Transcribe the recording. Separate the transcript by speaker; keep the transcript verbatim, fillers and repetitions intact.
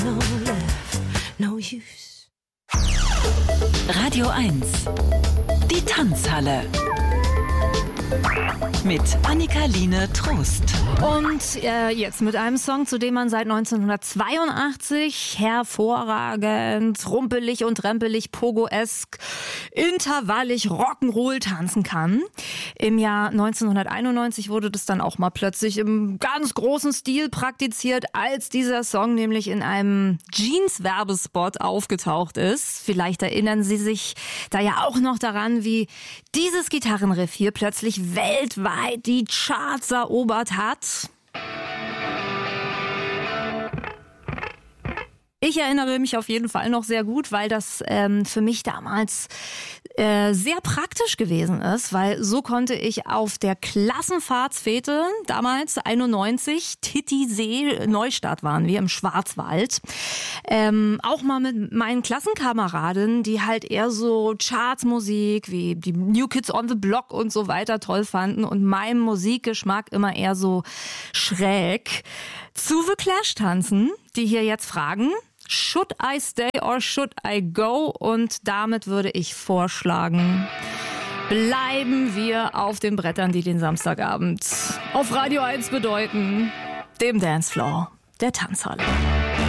Speaker 1: No love, no use.
Speaker 2: Radio eins. Die Tanzhalle. Mit Annika-Line Trost.
Speaker 3: Und äh, jetzt mit einem Song, zu dem man seit neunzehnhundertzweiundachtzig hervorragend, rumpelig und rempelig, pogo-esk, intervallig Rock'n'Roll tanzen kann. Im Jahr neunzehnhunderteinundneunzig wurde das dann auch mal plötzlich im ganz großen Stil praktiziert, als dieser Song nämlich in einem Jeans-Werbespot aufgetaucht ist. Vielleicht erinnern Sie sich da ja auch noch daran, wie dieses Gitarrenriff hier plötzlich weltweit die Charts erobert hat. Ich erinnere mich auf jeden Fall noch sehr gut, weil das ähm, für mich damals äh, sehr praktisch gewesen ist, weil so konnte ich auf der Klassenfahrtsfete, damals einundneunzig, Titisee, Neustadt waren wir im Schwarzwald, ähm, auch mal mit meinen Klassenkameradinnen, die halt eher so Chartsmusik wie die New Kids on the Block und so weiter toll fanden und meinem Musikgeschmack immer eher so schräg, zu The Clash tanzen, die hier jetzt fragen: Should I stay or should I go? Und damit würde ich vorschlagen, bleiben wir auf den Brettern, die den Samstagabend auf Radio eins bedeuten, dem Dancefloor der Tanzhalle.